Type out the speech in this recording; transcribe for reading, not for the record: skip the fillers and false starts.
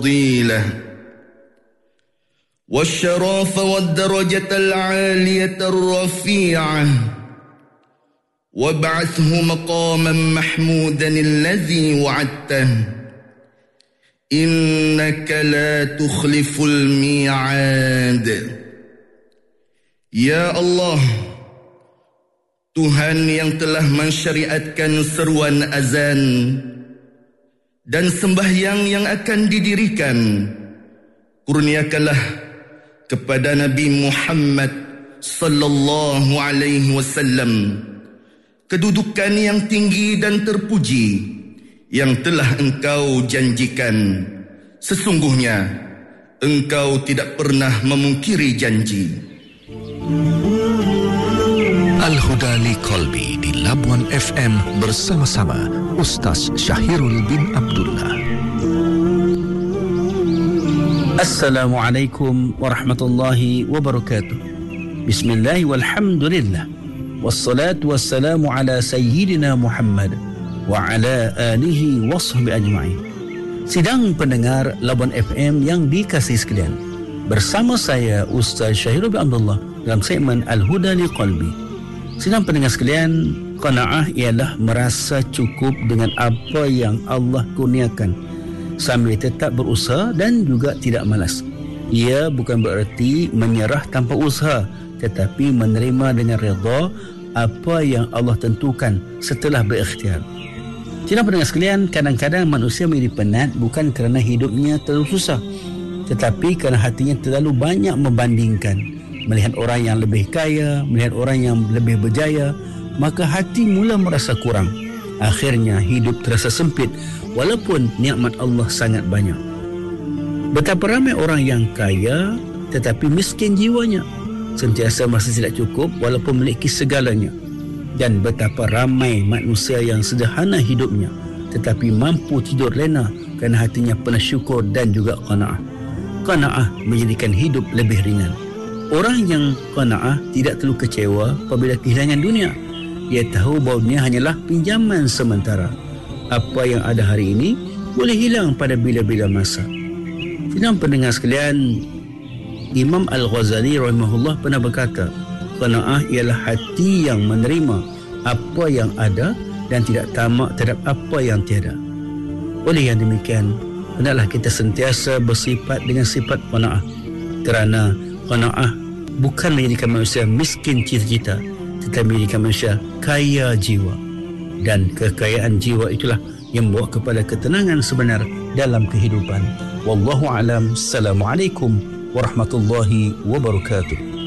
الفضيلة والشرف والدرجة العالية الرفيعة وابعثه مقاما محمودا الذي وعدته إنك لا تخلف الميعاد. Ya Allah, Tuhan yang telah mensyariatkan seruan azan dan sembahyang yang akan didirikan, kurniakanlah kepada Nabi Muhammad sallallahu alaihi wasallam kedudukan yang tinggi dan terpuji yang telah Engkau janjikan. Sesungguhnya Engkau tidak pernah memungkiri janji. Al-Huda li Qalbi di Labuan FM bersama-sama Ustaz Syahirul bin Abdullah. Assalamualaikum warahmatullahi wabarakatuh. Bismillah walhamdulillah. Wassalatu wassalamu ala sayyidina Muhammad wa ala alihi wa sahbihi ajma'in. Sidang pendengar Labuan FM yang dikasihi sekalian, bersama saya Ustaz Syahirul bin Abdullah dalam segmen Al-Huda li Qalbi. Sidang pendengar sekalian, qanaah ialah merasa cukup dengan apa yang Allah kurniakan sambil tetap berusaha dan juga tidak malas. Ia bukan bererti menyerah tanpa usaha, tetapi menerima dengan redha apa yang Allah tentukan setelah berikhtiar. Sidang pendengar sekalian, kadang-kadang manusia menjadi penat bukan kerana hidupnya terlalu susah, tetapi kerana hatinya terlalu banyak membandingkan. Melihat orang yang lebih kaya, melihat orang yang lebih berjaya, maka hati mula merasa kurang. Akhirnya hidup terasa sempit walaupun nikmat Allah sangat banyak. Betapa ramai orang yang kaya tetapi miskin jiwanya, sentiasa merasa tidak cukup walaupun memiliki segalanya. Dan betapa ramai manusia yang sederhana hidupnya tetapi mampu tidur lena kerana hatinya penuh syukur dan juga qanaah. Qanaah menjadikan hidup lebih ringan. Orang yang qanaah tidak terlalu kecewa apabila kehilangan dunia. Ia tahu bahawa dunia hanyalah pinjaman sementara. Apa yang ada hari ini boleh hilang pada bila-bila masa. Sidang pendengar sekalian, Imam Al-Ghazali rahimahullah pernah berkata, qanaah ialah hati yang menerima apa yang ada dan tidak tamak terhadap apa yang tiada. Oleh yang demikian, hendaklah kita sentiasa bersifat dengan sifat qanaah, kerana qanaah bukan menjadikan manusia miskin cita-cita, tetapi menjadikan manusia kaya jiwa. Dan kekayaan jiwa itulah yang membawa kepada ketenangan sebenar dalam kehidupan. Wallahu a'lam. Assalamualaikum warahmatullahi wabarakatuh.